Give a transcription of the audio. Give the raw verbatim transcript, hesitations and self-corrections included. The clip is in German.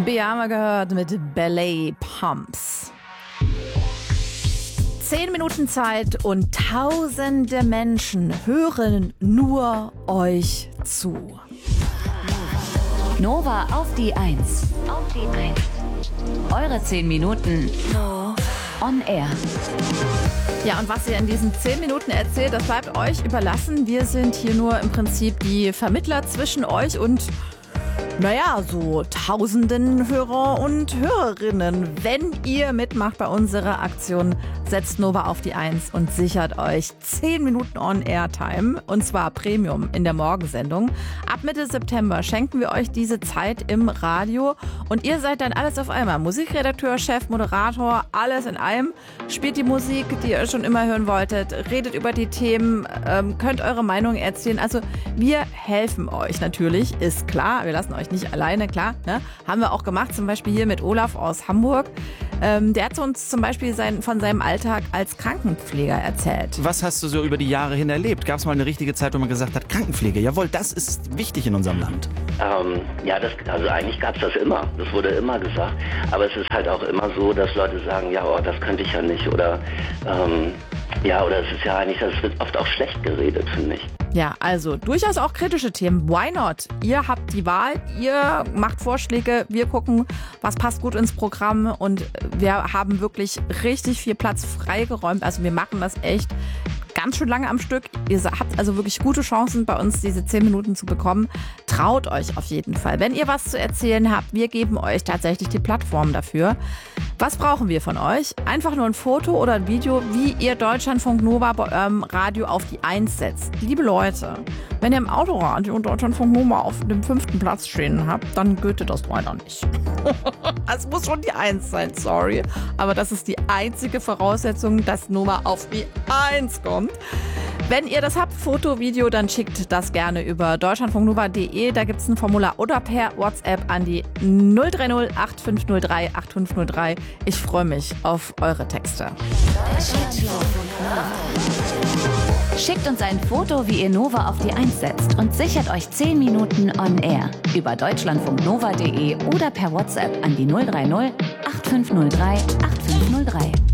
Bea haben wir gehört mit Ballet Pumps. Zehn Minuten Zeit und tausende Menschen hören nur euch zu. Nova auf die Eins. Auf die Eins. Eure zehn Minuten on air. Ja, und was ihr in diesen zehn Minuten erzählt, das bleibt euch überlassen. Wir sind hier nur im Prinzip die Vermittler zwischen euch und, naja, so tausenden Hörer und Hörerinnen. Wenn ihr mitmacht bei unserer Aktion, setzt Nova auf die Eins und sichert euch zehn Minuten On-Air-Time, und zwar Premium in der Morgensendung. Ab Mitte September schenken wir euch diese Zeit im Radio und ihr seid dann alles auf einmal. Musikredakteur, Chef, Moderator, alles in einem. Spielt die Musik, die ihr schon immer hören wolltet, redet über die Themen, ähm, könnt eure Meinung erzählen. Also wir helfen euch natürlich, ist klar. Wir lassen euch nicht alleine, klar. Ne? Haben wir auch gemacht, zum Beispiel hier mit Olaf aus Hamburg. Ähm, der hat uns zum Beispiel sein, von seinem Alltag als Krankenpfleger erzählt. Was hast du so über die Jahre hin erlebt? Gab es mal eine richtige Zeit, wo man gesagt hat, Krankenpflege, jawohl, das ist wichtig in unserem Land? Ähm, ja, das, also eigentlich gab es das immer. Das wurde immer gesagt. Aber es ist halt auch immer so, dass Leute sagen, ja, oh, das könnte ich ja nicht. Oder ähm, ja, oder es ist ja eigentlich, das wird oft auch schlecht geredet, finde ich. Ja, also durchaus auch kritische Themen. Why not? Ihr habt die Wahl, ihr macht Vorschläge, wir gucken, was passt gut ins Programm, und wir haben wirklich richtig viel Platz freigeräumt. Also wir machen das echt ganz schön lange am Stück. Ihr habt also wirklich gute Chancen, bei uns diese zehn Minuten zu bekommen. Traut euch auf jeden Fall. Wenn ihr was zu erzählen habt, wir geben euch tatsächlich die Plattform dafür. Was brauchen wir von euch? Einfach nur ein Foto oder ein Video, wie ihr Deutschlandfunk Nova bei eurem Radio auf die Eins setzt. Liebe Leute, wenn ihr im Autoradio und Deutschlandfunk Nova auf dem fünften Platz stehen habt, dann gilt das leider nicht. Es muss schon die Eins sein, sorry. Aber das ist die einzige Voraussetzung, dass Nova auf die Eins kommt. Wenn ihr das habt, Foto, Video, dann schickt das gerne über deutschlandfunknova punkt de. Da gibt es ein Formular oder per WhatsApp an die null drei null acht fünf null drei acht fünf null drei. Ich freue mich auf eure Texte. Schickt uns ein Foto, wie ihr Nova auf die Eins setzt, und sichert euch zehn Minuten on air über deutschlandfunknova punkt de oder per WhatsApp an die null drei null acht fünf null drei acht fünf null drei.